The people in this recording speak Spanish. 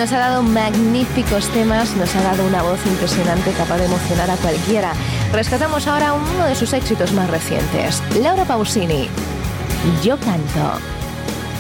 Nos ha dado magníficos temas, nos ha dado una voz impresionante capaz de emocionar a cualquiera. Rescatamos ahora uno de sus éxitos más recientes, Laura Pausini, Yo canto.